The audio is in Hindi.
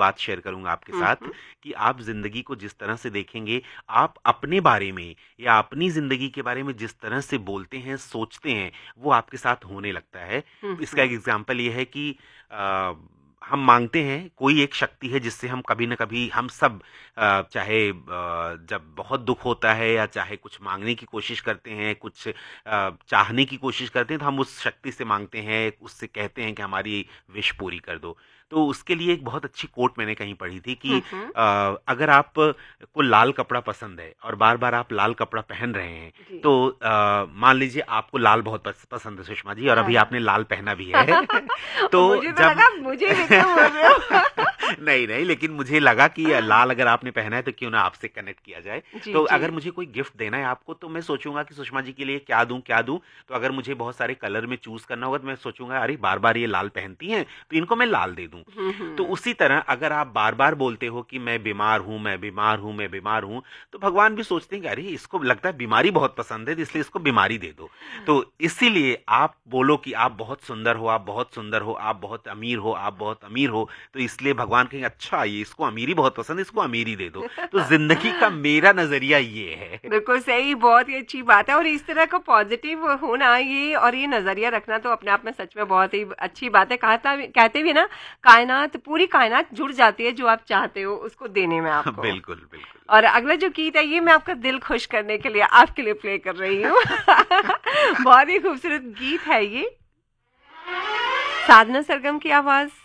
बात शेयर करूंगा आपके साथ कि आप जिंदगी को जिस तरह से देखेंगे, आप अपने बारे में या अपनी जिंदगी के बारे में जिस तरह से बोलते हैं, सोचते हैं, वो आपके साथ होने लगता है। इसका एक एग्जाम्पल ये है कि हम मांगते हैं, कोई एक शक्ति है जिससे हम कभी ना कभी, हम सब चाहे जब बहुत दुख होता है या चाहे कुछ मांगने की कोशिश करते हैं, कुछ चाहने की कोशिश करते हैं, तो हम उस शक्ति से मांगते हैं, उससे कहते हैं कि हमारी विश पूरी कर दो। तो उसके लिए एक बहुत अच्छी कोट मैंने कहीं पढ़ी थी कि अगर आप को लाल कपड़ा पसंद है और बार बार आप लाल कपड़ा पहन रहे हैं, तो मान लीजिए आपको लाल बहुत पसंद है सुषमा जी, और अभी आपने लाल पहना भी है तो मुझे तो लगा मुझे भी क्यों बोल रहे हो? नहीं नहीं, लेकिन मुझे लगा कि लाल अगर आपने पहना है तो क्यों ना आपसे कनेक्ट किया जाए। तो अगर मुझे कोई गिफ्ट देना है आपको, तो मैं सोचूंगा कि सुषमा जी के लिए क्या दूं क्या दूं। तो अगर मुझे बहुत सारे कलर में चूज करना होगा तो मैं सोचूंगा, अरे बार बार ये लाल पहनती हैं तो इनको मैं लाल दे दूं। तो उसी तरह अगर आप बार बार बोलते हो कि मैं बीमार हूं, मैं बीमार हूं, मैं बीमार हूं, तो भगवान भी सोचते हैं कि अरे इसको लगता है बीमारी बहुत पसंद है, इसलिए इसको बीमारी दे दो। तो इसीलिए आप बोलो कि आप बहुत सुंदर हो, आप बहुत सुंदर हो, आप बहुत अमीर हो, आप बहुत अमीर हो, तो इसलिए भगवान कहेंगे अच्छा ये इसको अमीरी बहुत पसंद है, इसको अमीरी दे दो। तो जिंदगी का मेरा नजरिया ये है। बिल्कुल सही, बहुत ही अच्छी बात है। और इस तरह का पॉजिटिव होना ये और ये नजरिया रखना तो अपने आप में सच में बहुत ही अच्छी बात है। कहते भी ना, कायनात, पूरी कायनात जुड़ जाती है जो आप चाहते हो उसको देने में आपको। बिल्कुल बिल्कुल। और अगला जो गीत है ये मैं आपका दिल खुश करने के लिए आपके लिए प्ले कर रही हूँ बहुत ही खूबसूरत गीत है ये, साधना सरगम की आवाज